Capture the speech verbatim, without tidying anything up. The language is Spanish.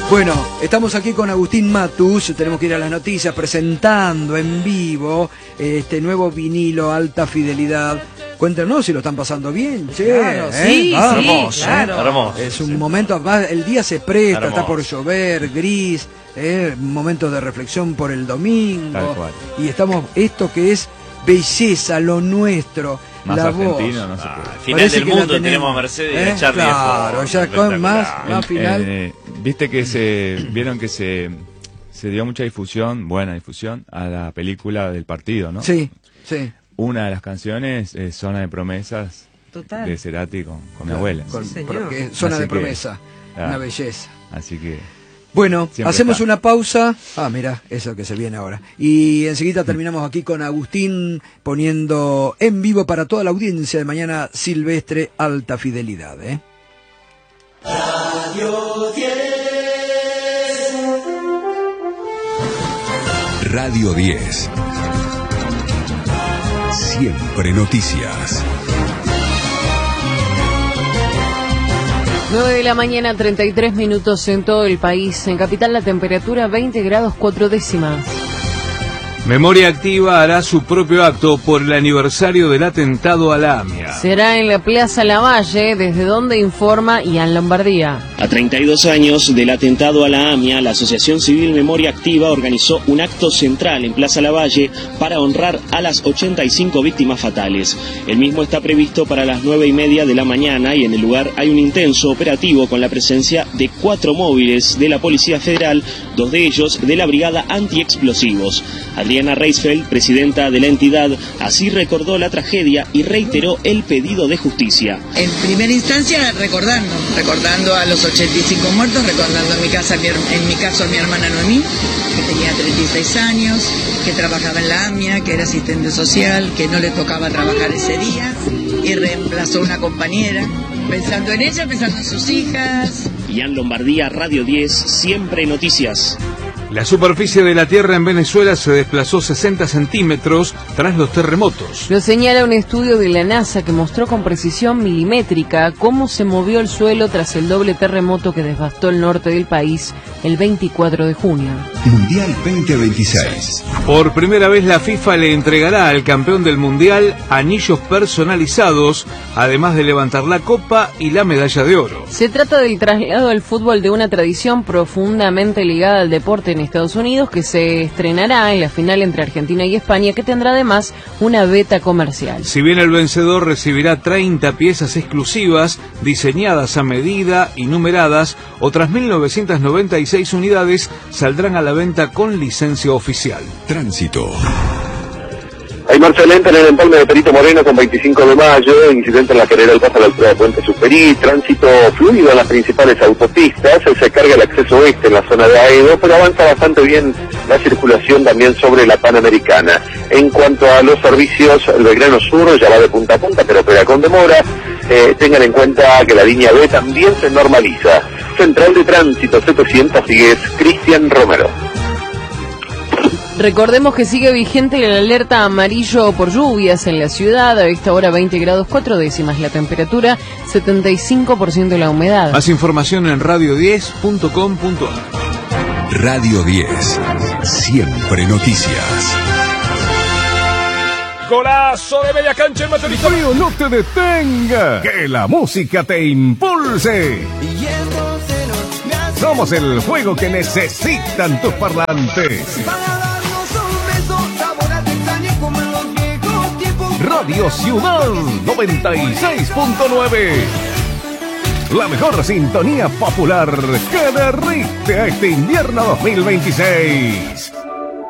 Bueno, estamos aquí con Agustín Matus, tenemos que ir a las noticias presentando en vivo este nuevo vinilo Alta Fidelidad. Cuéntenos si lo están pasando bien, che. Claro, ¿eh? sí, ah, sí, hermoso, claro. Hermoso. Es un momento, más, el día se presta, Hermoso. está por llover, gris, eh, momentos de reflexión por el domingo. Tal cual. Y estamos, esto que es belleza, lo nuestro, Más la argentino, voz. no sé Ah, qué. final Parece del que la mundo tenemos, tenemos a Mercedes y ¿eh? a Charlie. Claro, de ya fondo, con más, espectacular. más final. Eh, Viste que se vieron que se se dio mucha difusión, buena difusión, a la película del partido, ¿no? Sí, sí. Una de las canciones es Zona de Promesas Total. de Cerati con, con mi abuela. Con- Sí, señor. porque zona Así de que, promesa, ah. una belleza. Así que Bueno, Siempre hacemos está. una pausa. Ah, mira, eso que se viene ahora. Y enseguida terminamos aquí con Agustín poniendo en vivo para toda la audiencia de Mañana Silvestre Alta Fidelidad, ¿eh? Radio diez. Siempre noticias. nueve de la mañana, treinta y tres minutos en todo el país. En Capital la temperatura veinte grados cuatro décimas. Memoria Activa hará su propio acto por el aniversario del atentado a la AMIA. Será en la Plaza Lavalle, desde donde informa Ian Lombardía. A treinta y dos años del atentado a la AMIA, la Asociación Civil Memoria Activa organizó un acto central en Plaza Lavalle para honrar a las ochenta y cinco víctimas fatales. El mismo está previsto para las nueve y media de la mañana y en el lugar hay un intenso operativo con la presencia de cuatro móviles de la Policía Federal, dos de ellos de la Brigada Antiexplosivos. Adriana Reisfeld, presidenta de la entidad, así recordó la tragedia y reiteró el pedido de justicia. En primera instancia, recordando, recordando a los ochenta y cinco muertos, recordando en mi, casa, mi, en mi caso a mi hermana Noemí, que tenía treinta y seis años, que trabajaba en la AMIA, que era asistente social, que no le tocaba trabajar ese día y reemplazó una compañera, pensando en ella, pensando en sus hijas. Ian Lombardía, Radio diez, Siempre Noticias. La superficie de la Tierra en Venezuela se desplazó sesenta centímetros tras los terremotos. Lo señala un estudio de la NASA que mostró con precisión milimétrica cómo se movió el suelo tras el doble terremoto que devastó el norte del país el veinticuatro de junio. Mundial veinte veintiséis. Por primera vez la FIFA le entregará al campeón del Mundial anillos personalizados, además de levantar la copa y la medalla de oro. Se trata del traslado al fútbol de una tradición profundamente ligada al deporte en Estados Unidos, que se estrenará en la final entre Argentina y España, que tendrá además una beta comercial. Si bien el vencedor recibirá treinta piezas exclusivas, diseñadas a medida y numeradas, otras mil novecientas noventa y seis unidades saldrán a la venta con licencia oficial. Tránsito. Hay marcha lenta en el empalme de Perito Moreno con veinticinco de mayo, incidente en la General Paz a la altura de Puente Superí, tránsito fluido en las principales autopistas, se carga el acceso oeste en la zona de Aedo, pero avanza bastante bien la circulación también sobre la Panamericana. En cuanto a los servicios, el Belgrano Sur ya va de punta a punta, pero opera con demora. Eh, tengan en cuenta que la línea B también se normaliza. Central de Tránsito setecientos diez, Cristian Romero. Recordemos que sigue vigente la alerta amarillo por lluvias en la ciudad. A esta hora veinte grados cuatro décimas la temperatura, setenta y cinco por ciento la humedad. Más información en radio diez punto com punto ar. Radio diez. Siempre noticias. Golazo de media cancha en Matorís. El frío no te detenga, que la música te impulse. Somos el juego que necesitan tus parlantes. Radio Ciudad noventa y seis punto nueve. La mejor sintonía popular que derrite a este invierno dos mil veintiséis.